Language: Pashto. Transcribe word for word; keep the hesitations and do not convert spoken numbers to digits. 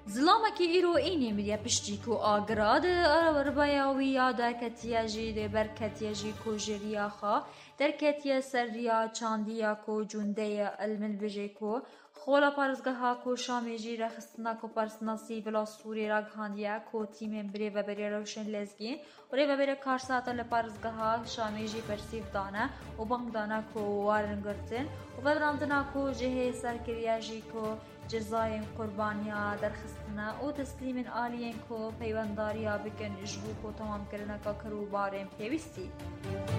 زلامکی ایرو اینی میریا پشتی کو آگراد ربایاوی یا در کتیا جی در بر کتیا جی کو جریا خا در کتیا سریا چاندیا کو جونده المن بجی کو خولا پارزگاه ها کو شامی جی رخصتنا کو پرسناسی بلا سوری راگ هاندیا کو تیم بری و بری روشن لزگین و ری و بری کارساتا لپارزگاه ها شامی جی پرسیف دانه و بانگ دانه کو وارنگرتن و بدراندنا کو جه سرکریا جی کو جزاین قربانیا درخستنا و تسلیم آلین کو پیونداریا بکن اجبو کو تمام کرنا کا کرو بارین پیوستی